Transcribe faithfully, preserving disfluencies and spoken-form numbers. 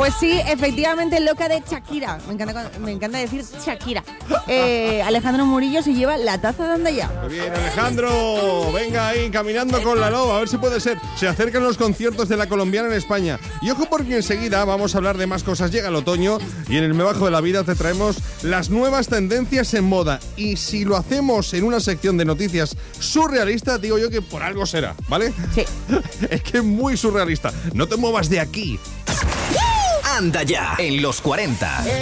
Pues sí, efectivamente, loca de Shakira. Me encanta, me encanta decir Shakira. Eh, Alejandro Murillo se lleva la taza de Anda Ya. Muy bien, Alejandro. Venga ahí, caminando con la loba. A ver si puede ser. Se acercan los conciertos de la colombiana en España. Y ojo porque enseguida vamos a hablar de más cosas. Llega el otoño y en el Me Bajo de la Vida te traemos las nuevas tendencias en moda. Y si lo hacemos en una sección de noticias surrealistas, digo yo que por algo será, ¿vale? Sí. Es que es muy surrealista. No te muevas de aquí. Anda Ya en los cuarenta.